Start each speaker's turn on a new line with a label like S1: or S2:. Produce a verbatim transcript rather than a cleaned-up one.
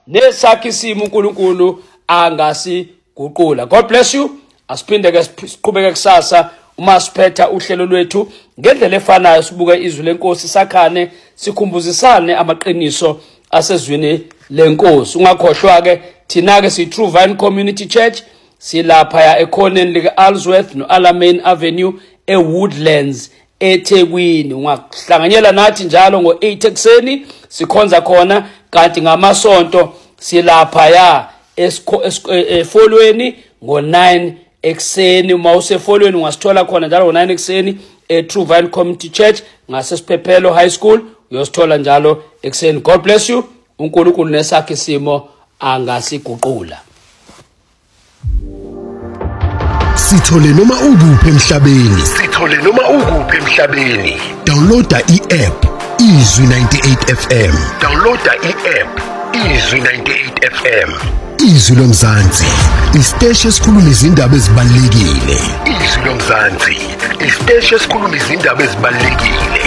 S1: nesakhe isimo uNkulunkulu angasiguqula. God bless you. Asiphinde ke siqhubeke kusasa uma siphetha uhlelo lwethu ngendlela efanayo, sibuke izwi lenkosi, sakhane sikhumbuzisane amaqiniso asezwini lenkosi. Ungakhohlwa ke thina ke si True Vine Community Church silapha ya ekhoneni lika Alsworth no Alamein Avenue eWoodlands eThekwini. Ungahlanganyela nathi njalo ngo eight ekseni sikhonza khona, kanti ngamasonto silapha ya efolweni ngo nine ekseni. Uma usefolweni ungasithola khona njalo ngo nine ekseni e True Vine Community Church ngasesiphephelo High School, uyosithola njalo ekseni. God bless you. uNkulunkulu nesakhe isimo angasiguqula.
S2: Sithole noma ukuphi emhlabeni, sithole noma ukuphi emhlabeni. Downloada i-app Izwi ninety-eight F M. Downloada i-app Izwi ninety-eight F M. Izwi lomzansi, isiteshi esikhuluma izindaba ezibalulekile. Izwi lomzansi, isiteshi esikhuluma izindaba ezibalulekile.